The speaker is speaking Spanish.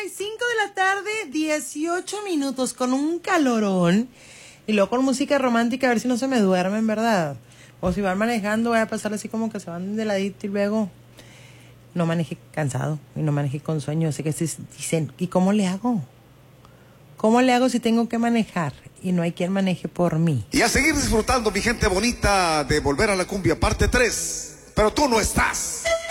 5 de la tarde, 18 minutos, con un calorón. Y luego con música romántica, a ver si no se me duermen, ¿verdad? O si van manejando, vaya a pasar así como que se van de ladito y luego no maneje cansado y no maneje con sueño. Así que dicen, ¿y cómo le hago? ¿Cómo le hago si tengo que manejar y no hay quien maneje por mí? Y a seguir disfrutando, mi gente bonita, de Volver a la Cumbia, parte 3. Pero tú no estás.